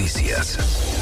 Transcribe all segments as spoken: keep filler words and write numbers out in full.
Noticias.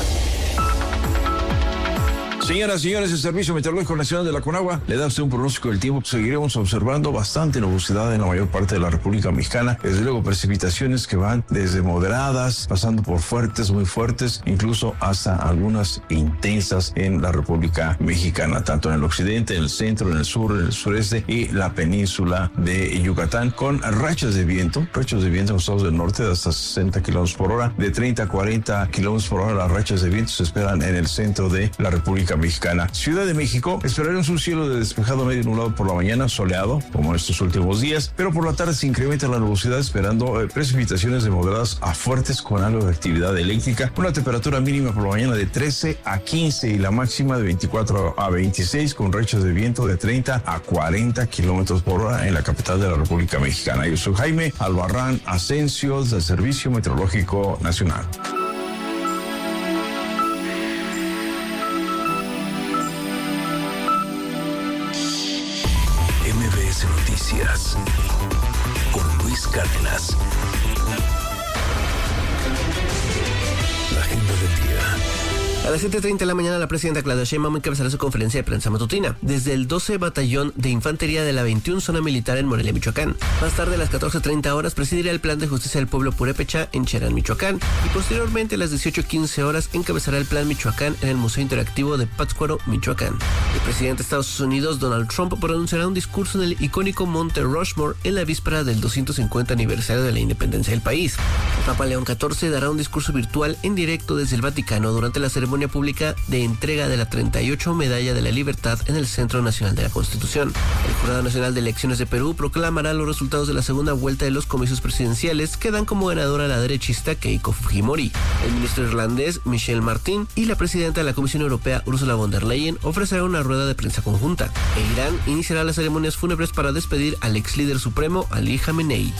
Señoras y señores, el Servicio Meteorológico Nacional de la Conagua le da a usted un pronóstico del tiempo. Seguiremos observando bastante nubosidad en la mayor parte de la República Mexicana. Desde luego, precipitaciones que van desde moderadas, pasando por fuertes, muy fuertes, incluso hasta algunas intensas en la República Mexicana, tanto en el occidente, en el centro, en el sur, en el sureste y la península de Yucatán, con rachas de viento, rachas de viento en los estados del norte de hasta sesenta kilómetros por hora, de treinta a cuarenta kilómetros por hora. Las rachas de viento se esperan en el centro de la República Mexicana. Ciudad de México, esperaremos un cielo de despejado medio nublado por la mañana, soleado, como estos últimos días, pero por la tarde se incrementa la nubosidad, esperando eh, precipitaciones de moderadas a fuertes con algo de actividad eléctrica. Una temperatura mínima por la mañana de trece a quince y la máxima de veinticuatro a veintiséis, con rachas de viento de treinta a cuarenta kilómetros por hora en la capital de la República Mexicana. Yo soy Jaime Albarrán Asensio, del Servicio Meteorológico Nacional. Noticias con Luis Cárdenas. La agenda del día. A las siete treinta de la mañana, la presidenta Claudia Sheinbaum encabezará su conferencia de prensa matutina desde el doce Batallón de Infantería de la veintiuna Zona Militar en Morelia, Michoacán. Más tarde, a las catorce treinta horas, presidirá el Plan de Justicia del Pueblo Purépecha en Cherán, Michoacán. Y posteriormente, a las dieciocho quince horas, encabezará el Plan Michoacán en el Museo Interactivo de Pátzcuaro, Michoacán. El presidente de Estados Unidos, Donald Trump, pronunciará un discurso en el icónico Monte Rushmore en la víspera del doscientos cincuenta aniversario de la independencia del país. El Papa León catorce dará un discurso virtual en directo desde el Vaticano durante la ceremonia pública de entrega de la treinta y ocho Medalla de la Libertad en el Centro Nacional de la Constitución. El Jurado Nacional de Elecciones de Perú proclamará los resultados de la segunda vuelta de los comicios presidenciales, que dan como ganadora a la derechista Keiko Fujimori. El ministro irlandés Michel Martin y la presidenta de la Comisión Europea Ursula von der Leyen ofrecerán una rueda de prensa conjunta. E Irán iniciará las ceremonias fúnebres para despedir al ex líder supremo Ali Khamenei.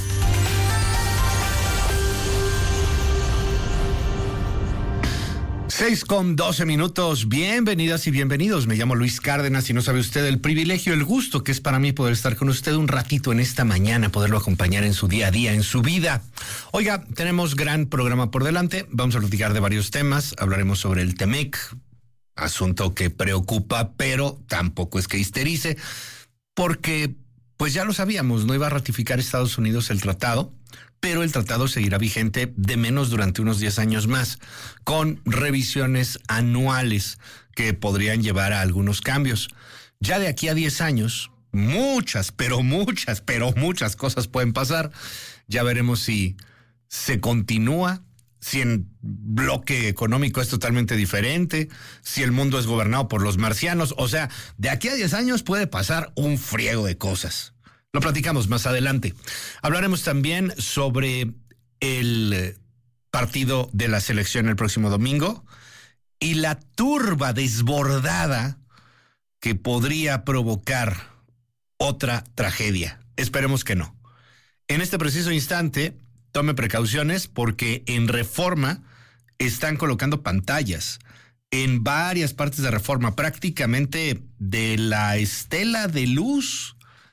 Seis con doce minutos, bienvenidas y bienvenidos. Me llamo Luis Cárdenas y no sabe usted el privilegio, el gusto que es para mí poder estar con usted un ratito en esta mañana, poderlo acompañar en su día a día, en su vida. Oiga, tenemos gran programa por delante, vamos a platicar de varios temas, hablaremos sobre el Temec, asunto que preocupa, pero tampoco es que histerice, porque pues ya lo sabíamos, no iba a ratificar Estados Unidos el tratado, pero el tratado seguirá vigente de menos durante unos diez años más, con revisiones anuales que podrían llevar a algunos cambios. Ya de aquí a diez años, muchas, pero muchas, pero muchas cosas pueden pasar. Ya veremos si se continúa, si el bloque económico es totalmente diferente, si el mundo es gobernado por los marcianos. O sea, de aquí a diez años puede pasar un friego de cosas. Lo platicamos más adelante. Hablaremos también sobre el partido de la selección el próximo domingo y la turba desbordada que podría provocar otra tragedia. Esperemos que no. En este preciso instante, tome precauciones porque en Reforma están colocando pantallas en varias partes de Reforma, prácticamente de la Estela de Luz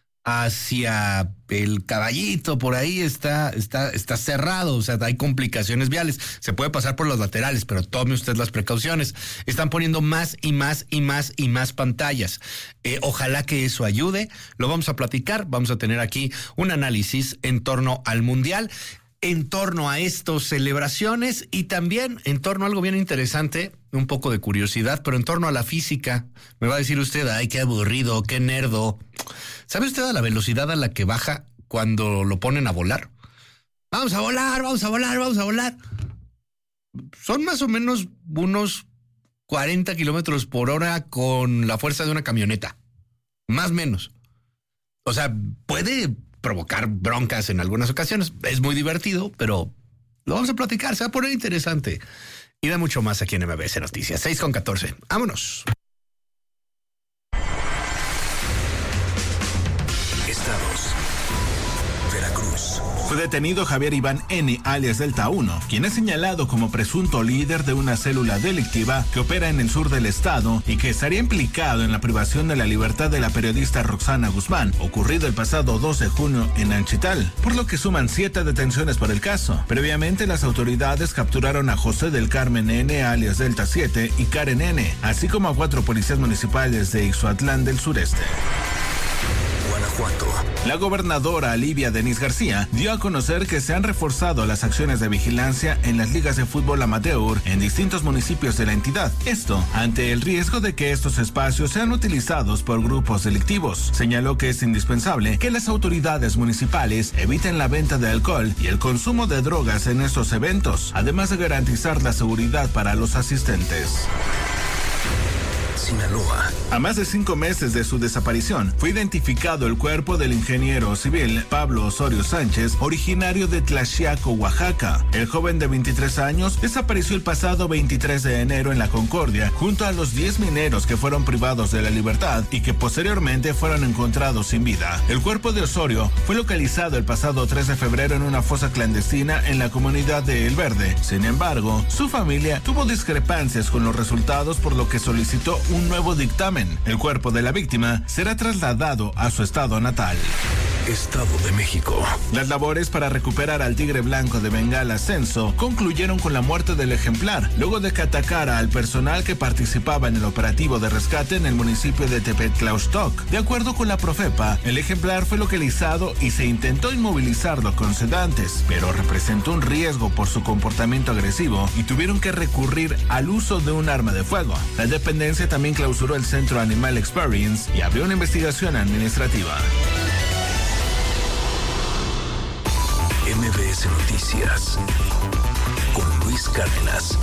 hacia el Caballito, por ahí está, está, está cerrado, o sea, hay complicaciones viales. Se puede pasar por los laterales, pero tome usted las precauciones. Están poniendo más y más y más y más pantallas. Eh, ojalá que eso ayude. Lo vamos a platicar. Vamos a tener aquí un análisis en torno al Mundial, en torno a estas celebraciones y también en torno a algo bien interesante, un poco de curiosidad, pero en torno a la física. Me va a decir usted, ay, qué aburrido, qué nerdo. ¿Sabe usted a la velocidad a la que baja cuando lo ponen a volar? Vamos a volar, vamos a volar, vamos a volar. Son más o menos unos cuarenta kilómetros por hora con la fuerza de una camioneta. Más o menos. O sea, puede provocar broncas en algunas ocasiones. Es muy divertido, pero lo vamos a platicar. Se va a poner interesante. Y da mucho más aquí en M B S Noticias. seis con catorce. Vámonos. Estados. Veracruz. Continuamos. Fue detenido Javier Iván N., alias Delta uno, quien es señalado como presunto líder de una célula delictiva que opera en el sur del estado y que estaría implicado en la privación de la libertad de la periodista Roxana Guzmán, ocurrido el pasado dos de junio en Anchital, por lo que suman siete detenciones por el caso. Previamente, las autoridades capturaron a José del Carmen N., alias Delta siete, y Karen N., así como a cuatro policías municipales de Ixhuatlán del Sureste. Guanajuato. La gobernadora Livia Denis García dio a conocer que se han reforzado las acciones de vigilancia en las ligas de fútbol amateur en distintos municipios de la entidad. Esto ante el riesgo de que estos espacios sean utilizados por grupos delictivos. Señaló que es indispensable que las autoridades municipales eviten la venta de alcohol y el consumo de drogas en estos eventos, además de garantizar la seguridad para los asistentes. Sinaloa. A más de cinco meses de su desaparición, fue identificado el cuerpo del ingeniero civil Pablo Osorio Sánchez, originario de Tlaxiaco, Oaxaca. El joven de veintitrés años desapareció el pasado veintitrés de enero en La Concordia, junto a los diez mineros que fueron privados de la libertad y que posteriormente fueron encontrados sin vida. El cuerpo de Osorio fue localizado el pasado tres de febrero en una fosa clandestina en la comunidad de El Verde. Sin embargo, su familia tuvo discrepancias con los resultados, por lo que solicitó un nuevo dictamen. El cuerpo de la víctima será trasladado a su estado natal. Estado de México. Las labores para recuperar al tigre blanco de Bengala Censo concluyeron con la muerte del ejemplar, luego de que atacara al personal que participaba en el operativo de rescate en el municipio de Tepetlaostoc. De acuerdo con la Profepa, el ejemplar fue localizado y se intentó inmovilizarlo con sedantes, pero representó un riesgo por su comportamiento agresivo y tuvieron que recurrir al uso de un arma de fuego. La dependencia también clausuró el Centro Animal Experience y abrió una investigación administrativa. M B S Noticias con Luis Cárdenas.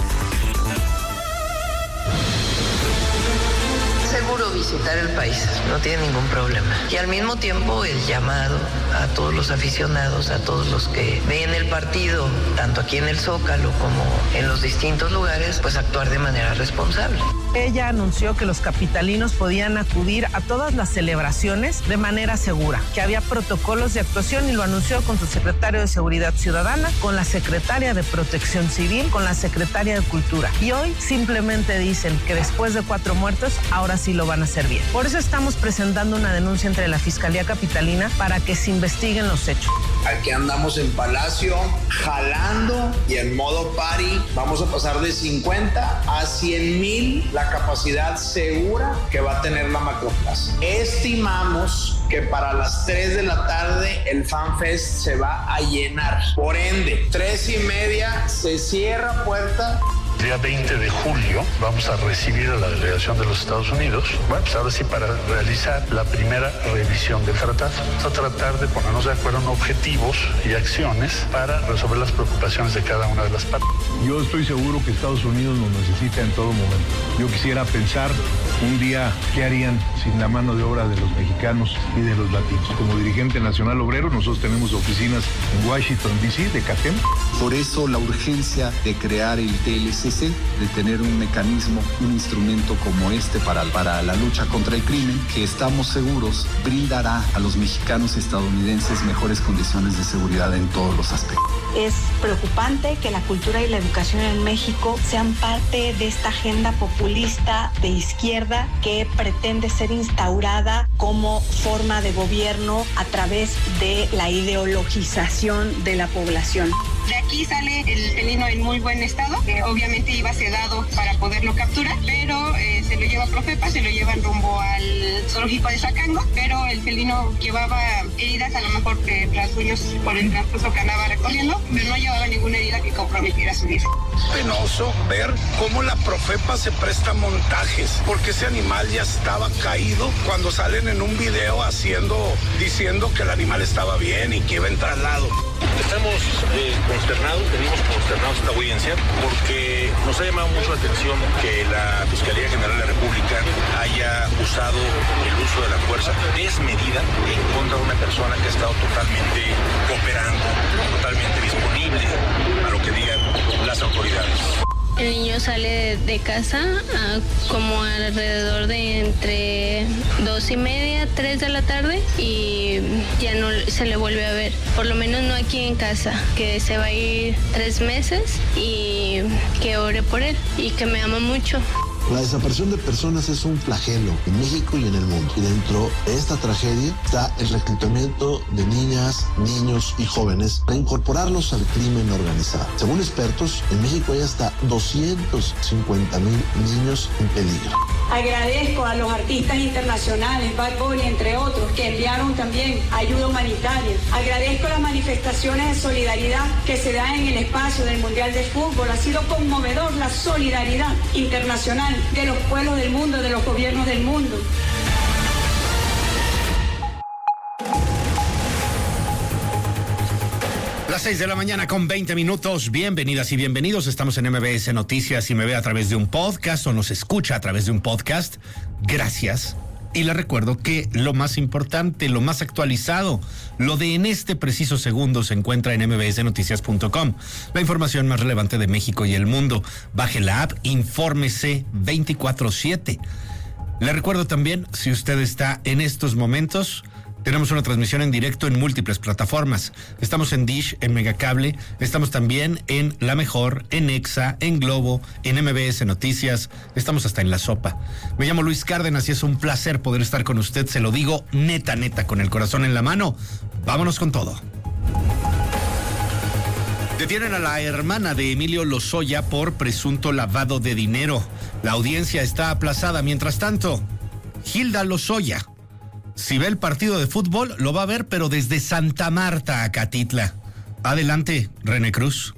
Seguro visitar el país, no tiene ningún problema. Y al mismo tiempo el llamado a todos los aficionados, a todos los que ven el partido, tanto aquí en el Zócalo como en los distintos lugares, pues actuar de manera responsable. Ella anunció que los capitalinos podían acudir a todas las celebraciones de manera segura, que había protocolos de actuación y lo anunció con su secretario de Seguridad Ciudadana, con la secretaria de Protección Civil, con la secretaria de Cultura. Y hoy simplemente dicen que después de cuatro muertos, ahora sí lo van a hacer bien. Por eso estamos presentando una denuncia entre la Fiscalía Capitalina para que se investiguen los hechos. Aquí andamos en Palacio, jalando y en modo party. Vamos a pasar de cincuenta a cien mil la capacidad segura que va a tener la Macroplaza. Estimamos que para las tres de la tarde el FanFest se va a llenar. Por ende, tres y media se cierra puerta. El día veinte de julio vamos a recibir a la delegación de los Estados Unidos, bueno, pues ahora sí para realizar la primera revisión del tratado. Vamos a tratar de ponernos de acuerdo en objetivos y acciones para resolver las preocupaciones de cada una de las partes. Yo estoy seguro que Estados Unidos nos necesita en todo momento. Yo quisiera pensar un día qué harían sin la mano de obra de los mexicanos y de los latinos. Como dirigente nacional obrero, nosotros tenemos oficinas en Washington, D C, de CATEM. Por eso la urgencia de crear el T L C C, de tener un mecanismo, un instrumento como este para, para la lucha contra el crimen, que estamos seguros brindará a los mexicanos y estadounidenses mejores condiciones de seguridad en todos los aspectos. Es preocupante que la cultura y la educación en México sean parte de esta agenda populista de izquierda que pretende ser instaurada como forma de gobierno a través de la ideologización de la población. De aquí sale el felino en muy buen estado, que obviamente iba sedado para poderlo capturar, pero eh, se lo lleva a Profepa, se lo llevan rumbo al zoológico de Zacango, pero el felino llevaba heridas, a lo mejor que rasguños por el transcurso que andaba recogiendo, pero no llevaba ninguna herida que comprometiera su vida. Penoso ver cómo la Profepa se presta a montajes, porque ese animal ya estaba caído cuando salen en un video haciendo, diciendo que el animal estaba bien y que iba en traslado. Estamos eh, consternados, venimos consternados esta audiencia porque nos ha llamado mucho la atención que la Fiscalía General de la República haya usado el uso de la fuerza desmedida en contra de una persona que ha estado totalmente cooperando, totalmente disponible a lo que digan las autoridades. El niño sale de, de casa a como alrededor de entre dos y media, tres de la tarde y ya no se le vuelve a ver. Por lo menos no aquí en casa, que se va a ir tres meses y que ore por él y que me ama mucho. La desaparición de personas es un flagelo en México y en el mundo. Y dentro de esta tragedia está el reclutamiento de niñas, niños y jóvenes para incorporarlos al crimen organizado. Según expertos, en México hay hasta doscientos cincuenta mil niños en peligro. Agradezco a los artistas internacionales, Bad Bunny, entre otros, que enviaron también ayuda humanitaria. Agradezco las manifestaciones de solidaridad que se dan en el espacio del Mundial de Fútbol. Ha sido conmovedor la solidaridad internacional de los pueblos del mundo, de los gobiernos del mundo. Las seis de la mañana con veinte minutos. Bienvenidas y bienvenidos. Estamos en M B S Noticias y me ve a través de un podcast o nos escucha a través de un podcast. Gracias. Y le recuerdo que lo más importante, lo más actualizado, lo de en este preciso segundo se encuentra en m b s noticias punto com. La información más relevante de México y el mundo. Baje la app, infórmese veinticuatro siete. Le recuerdo también, si usted está en estos momentos, tenemos una transmisión en directo en múltiples plataformas. Estamos en Dish, en Megacable, estamos también en La Mejor, en Exa, en Globo, en M B S Noticias, estamos hasta en La Sopa. Me llamo Luis Cárdenas y es un placer poder estar con usted, se lo digo neta, neta, con el corazón en la mano. Vámonos con todo. Detienen a la hermana de Emilio Lozoya por presunto lavado de dinero. La audiencia está aplazada. Mientras tanto, Hilda Lozoya, si ve el partido de fútbol, lo va a ver, pero desde Santa Marta a Catitla. Adelante, René Cruz.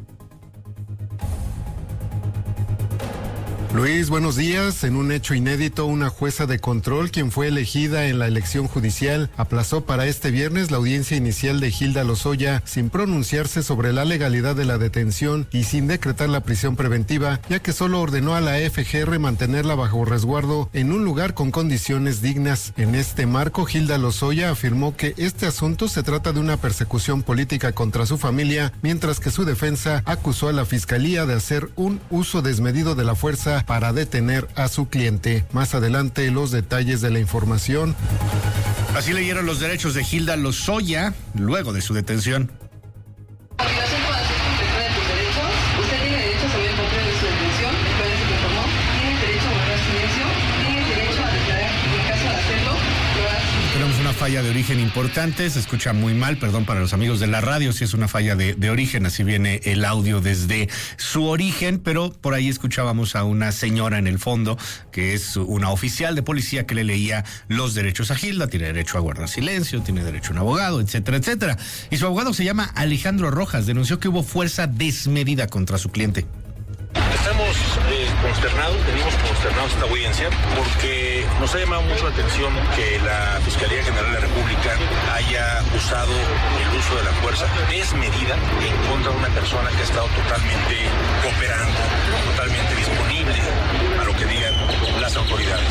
Luis, buenos días. En un hecho inédito, una jueza de control, quien fue elegida en la elección judicial, aplazó para este viernes la audiencia inicial de Hilda Lozoya sin pronunciarse sobre la legalidad de la detención y sin decretar la prisión preventiva, ya que solo ordenó a la F G R mantenerla bajo resguardo en un lugar con condiciones dignas. En este marco, Hilda Lozoya afirmó que este asunto se trata de una persecución política contra su familia, mientras que su defensa acusó a la fiscalía de hacer un uso desmedido de la fuerza para detener a su cliente. Más adelante, los detalles de la información. Así leyeron los derechos de Hilda Lozoya luego de su detención. A violación con la completa de tus derechos, usted tiene derecho a saber el motivo de su detención, después de que informó, tiene derecho a guardar silencio, tiene derecho a declarar y en caso de hacerlo, Tenemos una falla de origen importante, se escucha muy mal, perdón para los amigos de la radio, si es una falla de, de origen, así viene el audio desde su origen, pero por ahí escuchábamos a una señora en el fondo, que es una oficial de policía que le leía los derechos a Hilda, tiene derecho a guardar silencio, tiene derecho a un abogado, etcétera, etcétera. Y su abogado se llama Alejandro Rojas, denunció que hubo fuerza desmedida contra su cliente. Estamos eh, consternados, venimos consternados esta audiencia porque nos ha llamado mucho la atención que la Fiscalía General de la República haya usado el uso de la fuerza desmedida en contra de una persona que ha estado totalmente cooperando, totalmente disponible a lo que digan las autoridades.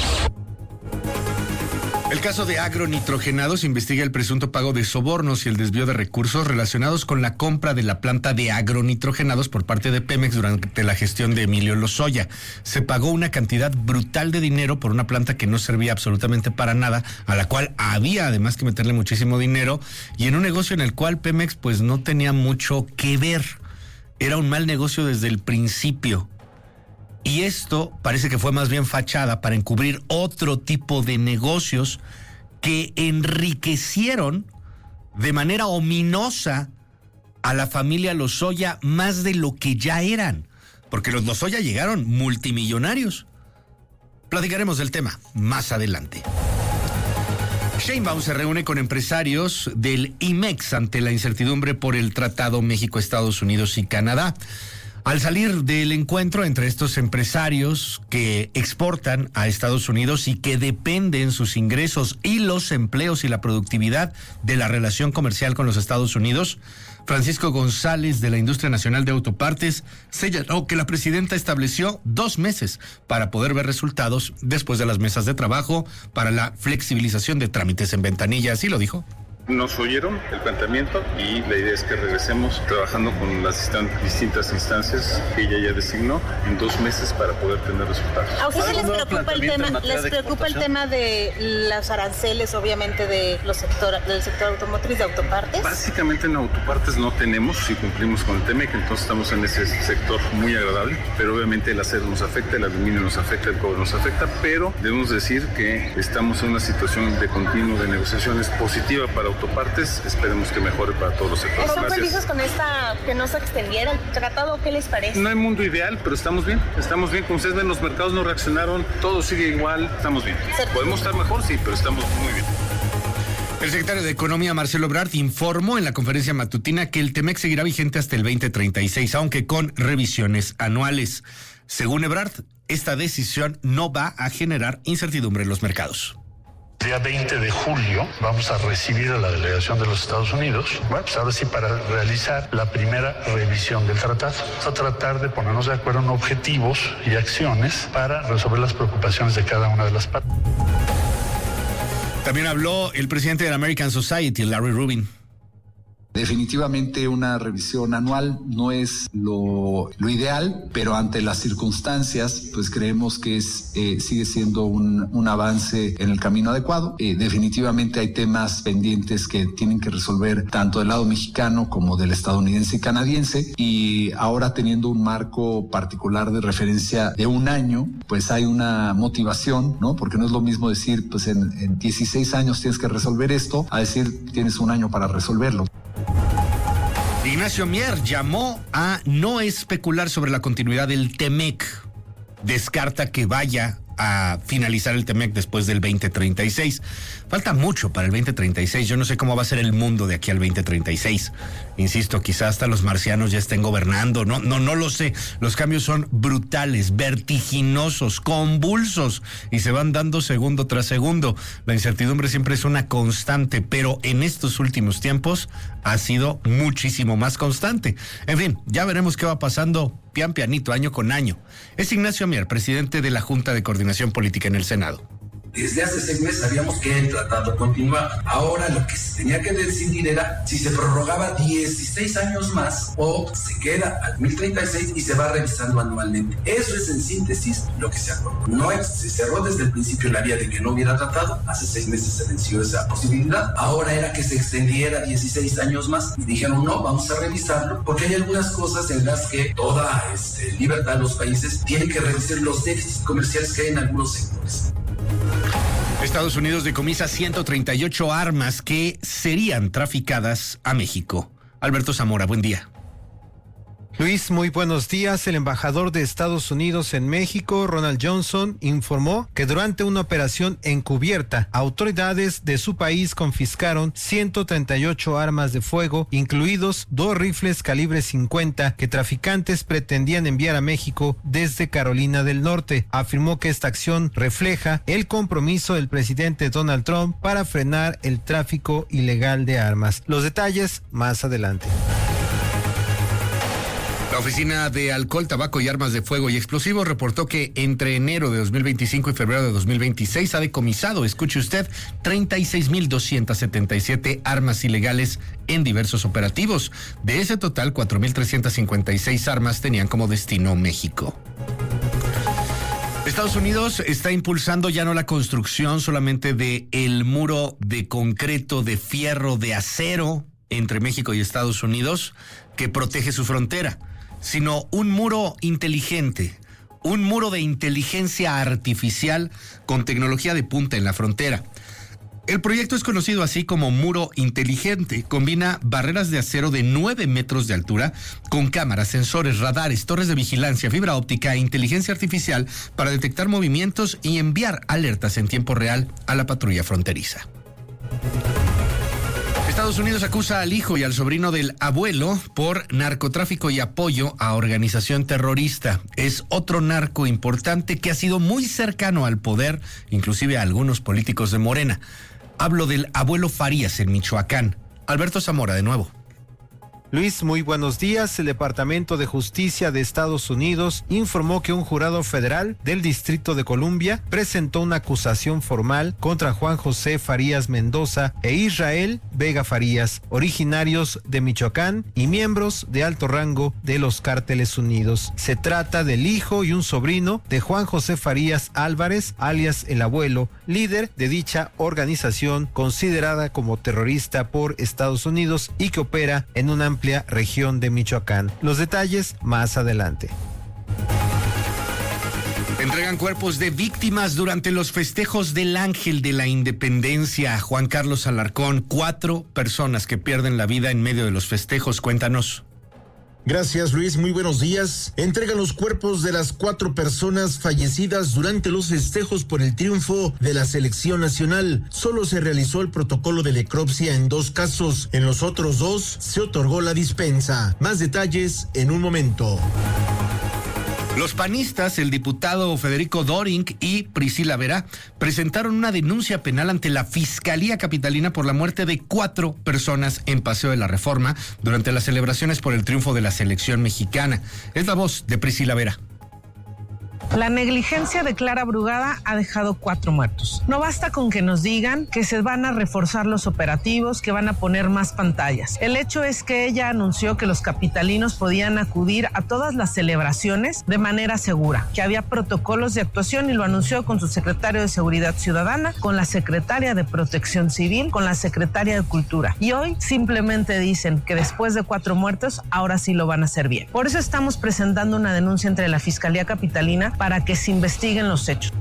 El caso de agronitrogenados investiga el presunto pago de sobornos y el desvío de recursos relacionados con la compra de la planta de agronitrogenados por parte de Pemex durante la gestión de Emilio Lozoya. Se pagó una cantidad brutal de dinero por una planta que no servía absolutamente para nada, a la cual había además que meterle muchísimo dinero, y en un negocio en el cual Pemex pues no tenía mucho que ver. Era un mal negocio desde el principio. Y esto parece que fue más bien fachada para encubrir otro tipo de negocios que enriquecieron de manera ominosa a la familia Lozoya más de lo que ya eran, porque los Lozoya llegaron multimillonarios. Platicaremos del tema más adelante. Sheinbaum se reúne con empresarios del I M E X ante la incertidumbre por el Tratado México-Estados Unidos y Canadá. Al salir del encuentro entre estos empresarios que exportan a Estados Unidos y que dependen sus ingresos y los empleos y la productividad de la relación comercial con los Estados Unidos, Francisco González, de la Industria Nacional de Autopartes, señaló que la presidenta estableció dos meses para poder ver resultados después de las mesas de trabajo para la flexibilización de trámites en ventanilla. Así lo dijo. Nos oyeron el planteamiento y la idea es que regresemos trabajando con las distintas instancias que ella ya designó en dos meses para poder tener resultados. ¿A ustedes les preocupa el tema, les preocupa el tema de los aranceles, obviamente, de los sector, del sector automotriz, de autopartes? Básicamente en autopartes no tenemos, si cumplimos con el T M E C, entonces estamos en ese sector muy agradable, pero obviamente el acero nos afecta, el aluminio nos afecta, el cobre nos afecta, pero debemos decir que estamos en una situación de continuo de negociaciones positiva para autopartes, esperemos que mejore para todos los sectores. ¿Están felices con esta, que no se extendiera el tratado? ¿Qué les parece? No hay mundo ideal, pero estamos bien, estamos bien. Como ustedes ven, los mercados no reaccionaron, todo sigue igual, estamos bien. ¿Podemos estar mejor? Sí, pero estamos muy bien. El secretario de Economía, Marcelo Ebrard, informó en la conferencia matutina que el T M E C seguirá vigente hasta el veinte treinta y seis, aunque con revisiones anuales. Según Ebrard, esta decisión no va a generar incertidumbre en los mercados. El día veinte de julio vamos a recibir a la delegación de los Estados Unidos, bueno, pues ahora sí para realizar la primera revisión del tratado. Vamos a tratar de ponernos de acuerdo en objetivos y acciones para resolver las preocupaciones de cada una de las partes. También habló el presidente de la American Society, Larry Rubin. Definitivamente una revisión anual no es lo, lo ideal, pero ante las circunstancias, pues creemos que es eh, sigue siendo un, un avance en el camino adecuado. Eh, definitivamente hay temas pendientes que tienen que resolver tanto del lado mexicano como del estadounidense y canadiense, y ahora teniendo un marco particular de referencia de un año, pues hay una motivación, ¿no? Porque no es lo mismo decir, pues en, en dieciséis años tienes que resolver esto, a decir tienes un año para resolverlo. Ignacio Mier llamó a no especular sobre la continuidad del T M E C. Descarta que vaya a finalizar el T M E C después del veinte treinta y seis. Falta mucho para el veinte treinta y seis. Yo no sé cómo va a ser el mundo de aquí al veinte treinta y seis. Insisto, quizás hasta los marcianos ya estén gobernando. No, no, no lo sé. Los cambios son brutales, vertiginosos, convulsos y se van dando segundo tras segundo. La incertidumbre siempre es una constante, pero en estos últimos tiempos ha sido muchísimo más constante. En fin, ya veremos qué va pasando pian pianito, año con año. Es Ignacio Mier, presidente de la Junta de Coordinación Política en el Senado. Desde hace seis meses sabíamos que el tratado continuaba. Ahora lo que se tenía que decidir era si se prorrogaba dieciséis años más o se queda al dos mil treinta y seis y se va revisando anualmente. Eso es en síntesis lo que se acordó. No es, se cerró desde el principio la vía de que no hubiera tratado. Hace seis meses se venció esa posibilidad. Ahora era que se extendiera dieciséis años más y dijeron no, vamos a revisarlo porque hay algunas cosas en las que toda este, libertad de los países tiene que revisar los déficits comerciales que hay en algunos sectores. Estados Unidos decomisa ciento treinta y ocho armas que serían traficadas a México. Alberto Zamora, buen día. Luis, muy buenos días. El embajador de Estados Unidos en México, Ronald Johnson, informó que durante una operación encubierta, autoridades de su país confiscaron ciento treinta y ocho armas de fuego, incluidos dos rifles calibre cincuenta que traficantes pretendían enviar a México desde Carolina del Norte. Afirmó que esta acción refleja el compromiso del presidente Donald Trump para frenar el tráfico ilegal de armas. Los detalles más adelante. La Oficina de Alcohol, Tabaco y Armas de Fuego y Explosivos reportó que entre enero de dos mil veinticinco y febrero de dos mil veintiséis ha decomisado, escuche usted, treinta y seis mil doscientas setenta y siete armas ilegales en diversos operativos. De ese total, cuatro mil trescientas cincuenta y seis armas tenían como destino México. Estados Unidos está impulsando ya no la construcción solamente de el muro de concreto, de fierro, de acero entre México y Estados Unidos que protege su frontera, sino un muro inteligente, un muro de inteligencia artificial con tecnología de punta en la frontera. El proyecto es conocido así como Muro Inteligente. Combina barreras de acero de nueve metros de altura con cámaras, sensores, radares, torres de vigilancia, fibra óptica e inteligencia artificial para detectar movimientos y enviar alertas en tiempo real a la patrulla fronteriza. Estados Unidos acusa al hijo y al sobrino del abuelo por narcotráfico y apoyo a organización terrorista. Es otro narco importante que ha sido muy cercano al poder, inclusive a algunos políticos de Morena. Hablo del abuelo Farías en Michoacán. Alberto Zamora, de nuevo. Luis, muy buenos días. El Departamento de Justicia de Estados Unidos informó que un jurado federal del Distrito de Columbia presentó una acusación formal contra Juan José Farías Mendoza e Israel Vega Farías, originarios de Michoacán y miembros de alto rango de los Cárteles Unidos. Se trata del hijo y un sobrino de Juan José Farías Álvarez, alias El Abuelo, líder de dicha organización considerada como terrorista por Estados Unidos y que opera en una amplia región de Michoacán. Los detalles más adelante. Entregan cuerpos de víctimas durante los festejos del Ángel de la Independencia. Juan Carlos Alarcón, cuatro personas que pierden la vida en medio de los festejos. Cuéntanos. Gracias, Luis. Muy buenos días. Entregan los cuerpos de las cuatro personas fallecidas durante los festejos por el triunfo de la selección nacional. Solo se realizó el protocolo de necropsia en dos casos. En los otros dos se otorgó la dispensa. Más detalles en un momento. Los panistas, el diputado Federico Doring y Priscila Vera, presentaron una denuncia penal ante la Fiscalía Capitalina por la muerte de cuatro personas en Paseo de la Reforma durante las celebraciones por el triunfo de la selección mexicana. Es la voz de Priscila Vera. La negligencia de Clara Brugada ha dejado cuatro muertos. No basta con que nos digan que se van a reforzar los operativos, que van a poner más pantallas. El hecho es que ella anunció que los capitalinos podían acudir a todas las celebraciones de manera segura, que había protocolos de actuación y lo anunció con su secretario de Seguridad Ciudadana, con la secretaria de Protección Civil, con la secretaria de Cultura. Y hoy simplemente dicen que después de cuatro muertos, ahora sí lo van a hacer bien. Por eso estamos presentando una denuncia entre la Fiscalía Capitalina para que se investiguen los hechos.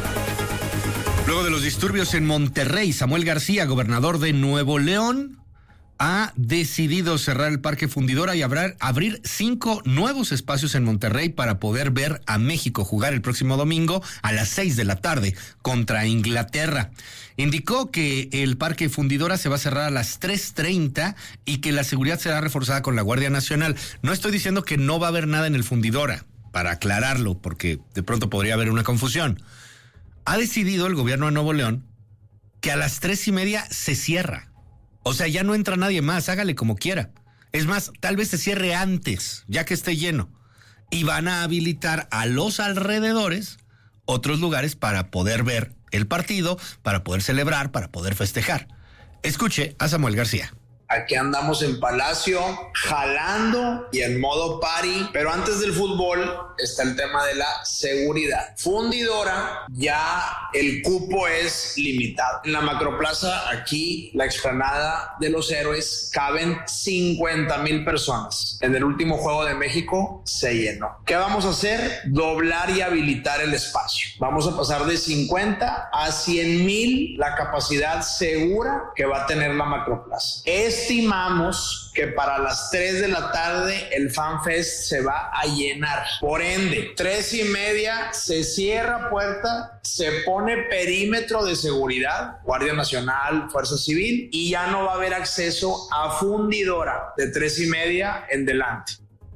Luego de los disturbios en Monterrey, Samuel García, gobernador de Nuevo León, ha decidido cerrar el Parque Fundidora y abrir, abrir cinco nuevos espacios en Monterrey para poder ver a México jugar el próximo domingo a las seis de la tarde contra Inglaterra. Indicó que el Parque Fundidora se va a cerrar a las tres treinta y que la seguridad será reforzada con la Guardia Nacional. No estoy diciendo que no va a haber nada en el Fundidora, para aclararlo, porque de pronto podría haber una confusión. Ha decidido el gobierno de Nuevo León que a las tres y media se cierra. O sea, ya no entra nadie más, hágale como quiera. Es más, tal vez se cierre antes, ya que esté lleno. Y van a habilitar a los alrededores otros lugares para poder ver el partido, para poder celebrar, para poder festejar. Escuche a Samuel García. Aquí andamos en Palacio, jalando y en modo party. Pero antes del fútbol está el tema de la seguridad. Fundidora, ya el cupo es limitado. En la Macroplaza, aquí, la explanada de los Héroes, caben cincuenta mil personas. En el último Juego de México se llenó. ¿Qué vamos a hacer? Doblar y habilitar el espacio. Vamos a pasar de cincuenta a cien mil la capacidad segura que va a tener la Macroplaza. Es Estimamos que para las tres de la tarde el FanFest se va a llenar. Por ende, tres y media se cierra puerta, se pone perímetro de seguridad, Guardia Nacional, Fuerza Civil, y ya no va a haber acceso a Fundidora de tres y media en delante.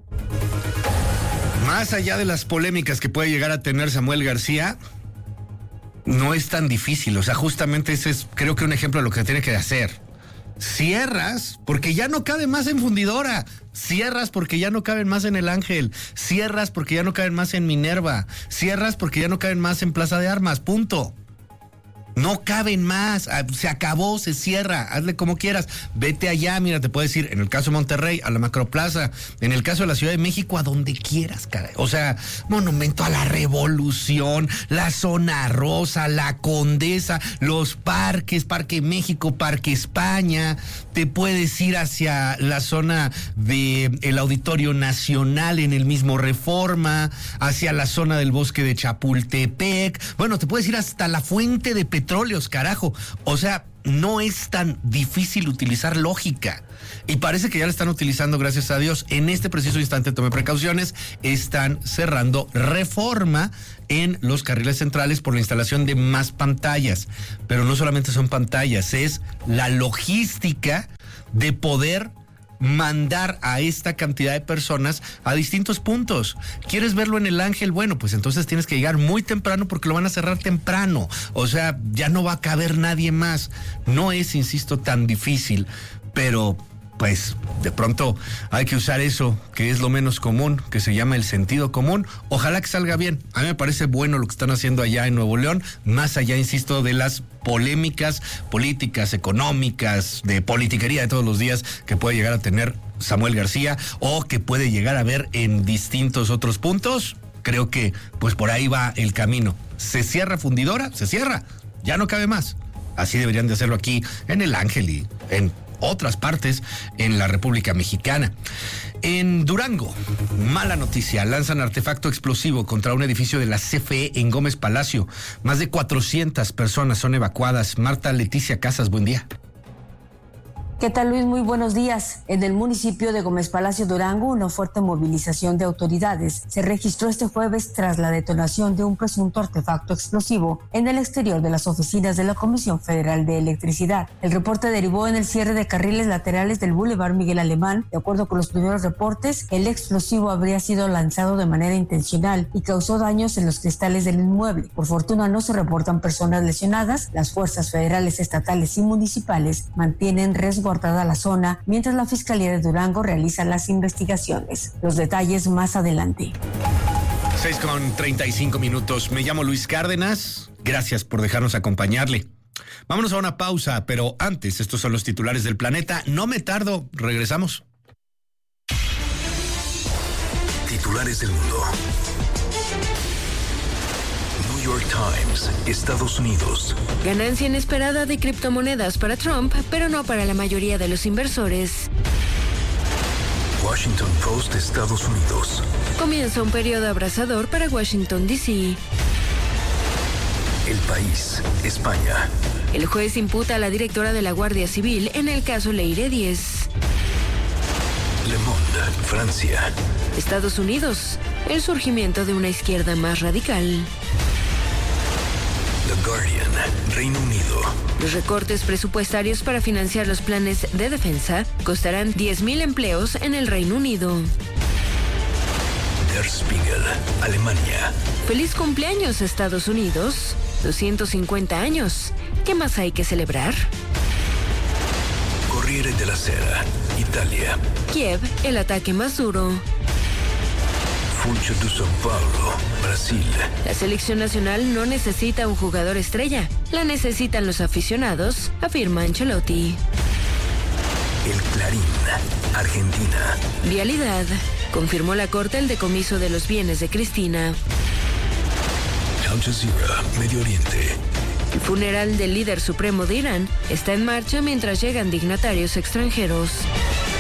Más allá de las polémicas que puede llegar a tener Samuel García, no es tan difícil. O sea, justamente ese es, creo que un ejemplo de lo que tiene que hacer. Cierras porque ya no cabe más en Fundidora, cierras porque ya no caben más en El Ángel, cierras porque ya no caben más en Minerva, cierras porque ya no caben más en Plaza de Armas, punto. No caben más, se acabó, se cierra, hazle como quieras, vete allá, mira, te puedes ir, en el caso de Monterrey, a la Macroplaza, en el caso de la Ciudad de México, a donde quieras, caray. O sea, Monumento a la Revolución, la Zona Rosa, la Condesa, los parques, Parque México, Parque España, te puedes ir hacia la zona del Auditorio Nacional en el mismo Reforma, hacia la zona del Bosque de Chapultepec, bueno, te puedes ir hasta la Fuente de Petróleos, carajo. O sea, no es tan difícil utilizar lógica. Y parece que ya la están utilizando, gracias a Dios. En este preciso instante, tome precauciones, están cerrando Reforma en los carriles centrales por la instalación de más pantallas. Pero no solamente son pantallas, es la logística de poder mandar a esta cantidad de personas a distintos puntos. ¿Quieres verlo en El Ángel? Bueno, pues entonces tienes que llegar muy temprano porque lo van a cerrar temprano. O sea, ya no va a caber nadie más. No es, insisto, tan difícil, pero pues de pronto hay que usar eso que es lo menos común, que se llama el sentido común. Ojalá que salga bien. A mí me parece bueno lo que están haciendo allá en Nuevo León, más allá, insisto, de las polémicas políticas, económicas, de politiquería de todos los días que puede llegar a tener Samuel García o que puede llegar a ver en distintos otros puntos. Creo que pues por ahí va el camino. ¿Se cierra fundidora? Se cierra. Ya no cabe más. Así deberían de hacerlo aquí en El Ángel y en otras partes en la República Mexicana. En Durango, mala noticia, lanzan artefacto explosivo contra un edificio de la C F E en Gómez Palacio. Más de cuatrocientas personas son evacuadas. Marta Leticia Casas, buen día. ¿Qué tal, Luis? Muy buenos días. En el municipio de Gómez Palacio, Durango, una fuerte movilización de autoridades se registró este jueves tras la detonación de un presunto artefacto explosivo en el exterior de las oficinas de la Comisión Federal de Electricidad. El reporte derivó en el cierre de carriles laterales del Boulevard Miguel Alemán. De acuerdo con los primeros reportes, el explosivo habría sido lanzado de manera intencional y causó daños en los cristales del inmueble. Por fortuna no se reportan personas lesionadas. Las fuerzas federales, estatales y municipales mantienen resguardadas la zona, mientras la Fiscalía de Durango realiza las investigaciones. Los detalles más adelante. seis con treinta y cinco minutos. Me llamo Luis Cárdenas. Gracias por dejarnos acompañarle. Vámonos a una pausa, pero antes, estos son los titulares del planeta. No me tardo, regresamos. Titulares del mundo. New York Times, Estados Unidos. Ganancia inesperada de criptomonedas para Trump, pero no para la mayoría de los inversores. Washington Post, Estados Unidos. Comienza un periodo abrasador para Washington, D C. El País, España. El juez imputa a la directora de la Guardia Civil en el caso Leire diez. Le Monde, Francia. Estados Unidos. El surgimiento de una izquierda más radical. The Guardian, Reino Unido. Los recortes presupuestarios para financiar los planes de defensa costarán diez mil empleos en el Reino Unido. Der Spiegel, Alemania. Feliz cumpleaños, Estados Unidos. doscientos cincuenta años. ¿Qué más hay que celebrar? Corriere della Sera, Italia. Kiev, el ataque más duro. Funcho de São Paulo, Brasil. La selección nacional no necesita un jugador estrella, la necesitan los aficionados, afirma Ancelotti. El Clarín, Argentina. Vialidad. Confirmó la Corte el decomiso de los bienes de Cristina. Al Jazeera, Medio Oriente. El funeral del líder supremo de Irán está en marcha mientras llegan dignatarios extranjeros.